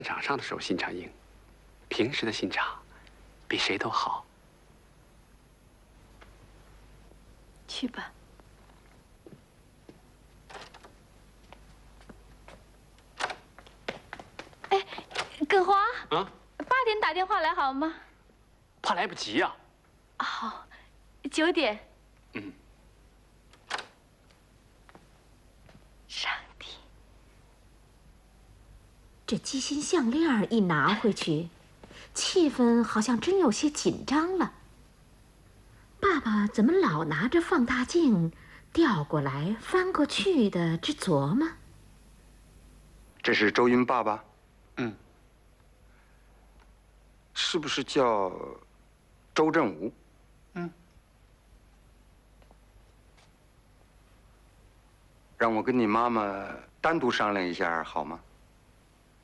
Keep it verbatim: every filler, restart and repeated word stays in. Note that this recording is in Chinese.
场上的时候心肠硬，平时的心肠比谁都好。 去吧。哎，耿华啊，八点打电话来好吗？ 怕来不及呀。 好，九点。 嗯。 上帝， 这鸡心项链一拿回去，气氛好像真有些紧张了。爸爸怎么老拿着放大镜调过来翻过去的直琢磨？ 这是周云爸爸？ 嗯。 是不是叫周振武？ 嗯。 让我跟你妈妈单独商量一下好吗？